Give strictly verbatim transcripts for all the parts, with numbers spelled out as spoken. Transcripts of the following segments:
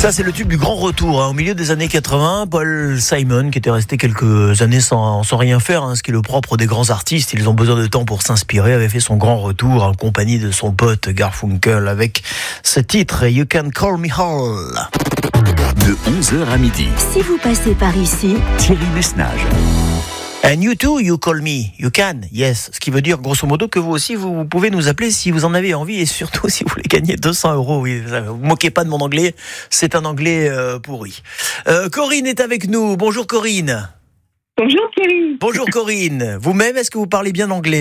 Ça, c'est le tube du grand retour. Hein. Au milieu des années quatre-vingts, Paul Simon, qui était resté quelques années sans, sans rien faire, hein, ce qui est le propre des grands artistes, ils ont besoin de temps pour s'inspirer, avait fait son grand retour en compagnie de son pote Garfunkel avec ce titre, You Can Call Me Hall. De onze heures à midi. Si vous passez par ici, Thierry Messnage. And you too, you call me, you can, yes. Ce qui veut dire, grosso modo, que vous aussi, vous pouvez nous appeler si vous en avez envie et surtout si vous voulez gagner deux cents euros. Oui, vous vous moquez pas de mon anglais, c'est un anglais euh, pourri. Euh, Corinne est avec nous. Bonjour Corinne. Bonjour Thierry. Bonjour Corinne. Vous-même, est-ce que vous parlez bien anglais ?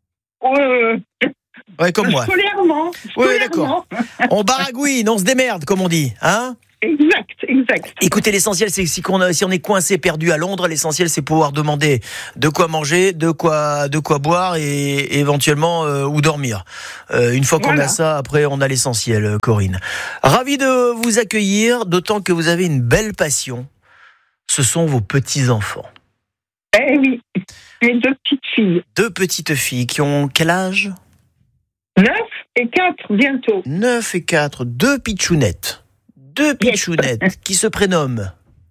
Euh, Ouais, comme moi. Scolairement. Oui, scolairement. d'accord. On baragouine, on se démerde, comme on dit, hein ? Exact, exact. Écoutez, l'essentiel, c'est que si on, a, si on est coincé, perdu à Londres, l'essentiel, c'est pouvoir demander de quoi manger, de quoi, de quoi boire et, et éventuellement euh, où dormir. Euh, une fois qu'on Voilà. a ça, après, on a l'essentiel, Corinne. Ravi de vous accueillir, d'autant que vous avez une belle passion. Ce sont vos petits-enfants. Eh oui, mes deux petites filles. Deux petites filles qui ont quel âge ? Neuf et quatre bientôt. neuf et quatre, deux pitchounettes. Deux pitchounettes qui se prénomment.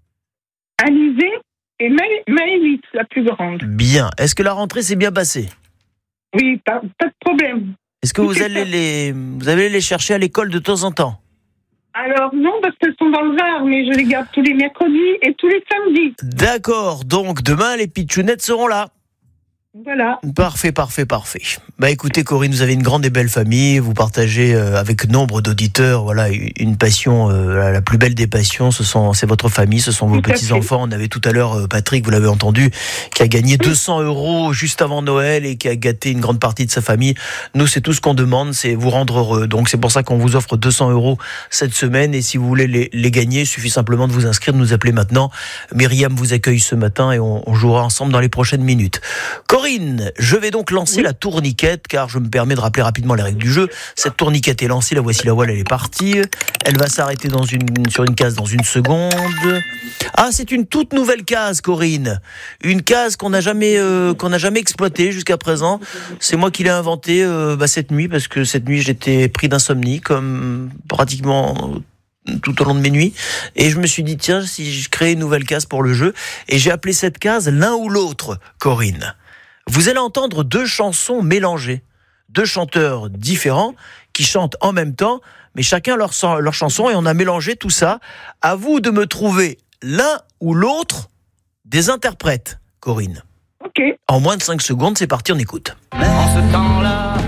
Alizée et Maë- Maëlys, la plus grande. Bien. Est-ce que la rentrée s'est bien passée ? Oui, pas, pas de problème. Est-ce que vous allez les, vous allez les chercher à l'école de temps en temps ? Alors non, parce qu'elles sont dans le Var, mais je les garde tous les mercredis et tous les samedis. D'accord. Donc demain, les pitchounettes seront là. Voilà. Parfait, parfait, parfait. Bah écoutez Corinne, vous avez une grande et belle famille, vous partagez euh, avec nombre d'auditeurs, voilà, une passion, euh, la plus belle des passions, ce sont, c'est votre famille, ce sont vos Tout à petits-enfants. On avait tout à l'heure euh, Patrick, vous l'avez entendu, qui a gagné deux cents euros juste avant Noël et qui a gâté une grande partie de sa famille. Nous, c'est tout ce qu'on demande, c'est vous rendre heureux. Donc c'est pour ça qu'on vous offre deux cents euros cette semaine et si vous voulez les, les gagner, il suffit simplement de vous inscrire, de nous appeler maintenant. Myriam vous accueille ce matin et on, on jouera ensemble dans les prochaines minutes. Corinne, je vais donc lancer oui. la tourniquette car je me permets de rappeler rapidement les règles du jeu. Cette tourniquette est lancée, la voici la voile, elle est partie. Elle va s'arrêter dans une, sur une case dans une seconde. Ah, c'est une toute nouvelle case, Corinne. Une case qu'on n'a jamais, euh, qu'on n'a jamais exploitée jusqu'à présent. C'est moi qui l'ai inventée euh, bah, cette nuit parce que cette nuit j'étais pris d'insomnie comme pratiquement tout au long de mes nuits et je me suis dit tiens si je crée une nouvelle case pour le jeu et j'ai appelé cette case l'un ou l'autre, Corinne. Vous allez entendre deux chansons mélangées, deux chanteurs différents qui chantent en même temps, mais chacun leur, leur chanson et on a mélangé tout ça. À vous de me trouver l'un ou l'autre des interprètes, Corinne. Ok. En moins de cinq secondes, c'est parti, on écoute. En ce temps-là,